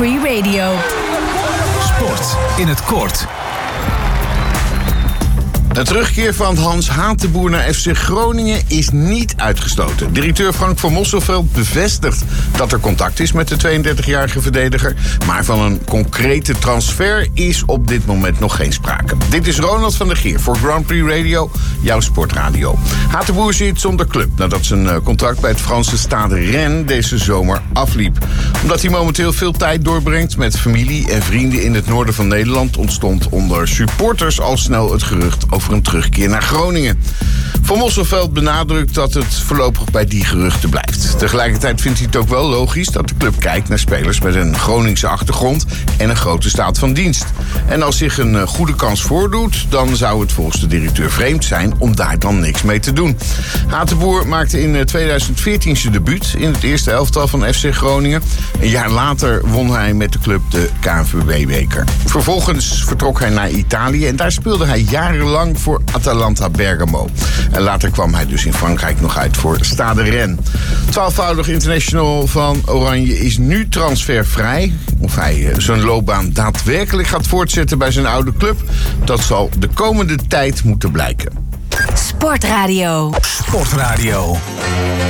Free Radio. Sport in het kort. De terugkeer van Hans Hatenboer naar FC Groningen is niet uitgesloten. Directeur Frank van Mosselveld bevestigt dat er contact is met de 32-jarige verdediger. Maar van een concrete transfer is op dit moment nog geen sprake. Dit is Ronald van der Geer voor Grand Prix Radio, jouw sportradio. Hatenboer zit zonder club nadat zijn contract bij het Franse Stade Rennes deze zomer afliep. Omdat hij momenteel veel tijd doorbrengt met familie en vrienden in het noorden van Nederland, ontstond onder supporters al snel het gerucht over een terugkeer naar Groningen. Van Mosselveld benadrukt dat het voorlopig bij die geruchten blijft. Tegelijkertijd vindt hij het ook wel logisch dat de club kijkt naar spelers met een Groningse achtergrond en een grote staat van dienst. En als zich een goede kans voordoet, dan zou het volgens de directeur vreemd zijn om daar dan niks mee te doen. Hatenboer maakte in 2014 zijn debuut in het eerste elftal van FC Groningen. Een jaar later won hij met de club de KNVB-beker. Vervolgens vertrok hij naar Italië en daar speelde hij jarenlang voor Atalanta Bergamo. En later kwam hij dus in Frankrijk nog uit voor Stade Rennes. 12-voudig international van Oranje is nu transfervrij. Of hij zijn loopbaan daadwerkelijk gaat voortzetten bij zijn oude club, dat zal de komende tijd moeten blijken. Sportradio. Sportradio.